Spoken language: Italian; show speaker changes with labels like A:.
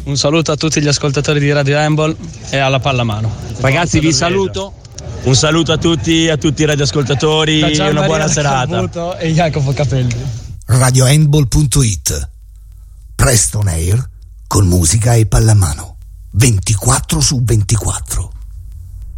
A: Un saluto a tutti gli ascoltatori di Radio Handball e alla pallamano.
B: Ragazzi, vi saluto. Un saluto a tutti i radioascoltatori, una buona serata.
A: E Jacopo Capelli.
C: RadioHandball.it. Presto on air con musica e pallamano 24/24.